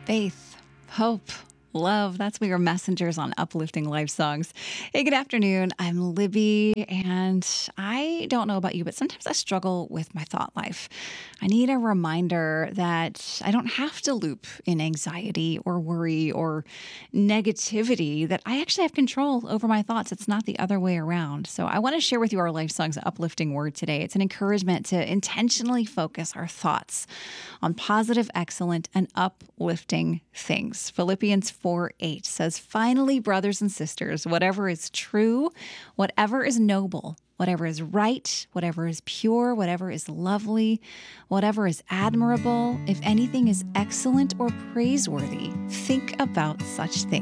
faith, hope, love. That's we are messengers on Uplifting Life Songs. Hey, good afternoon. I'm Libby, and I don't know about you, but sometimes I struggle with my thought life. I need a reminder that I don't have to loop in anxiety or worry or negativity, that I actually have control over my thoughts. It's not the other way around. So I want to share with you our Life Songs uplifting word today. It's an encouragement to intentionally focus our thoughts on positive, excellent, and uplifting things. Philippians 4:8 says, "Finally, brothers and sisters, whatever is true, whatever is noble, whatever is right, whatever is pure, whatever is lovely, whatever is admirable, if anything is excellent or praiseworthy, think about such things."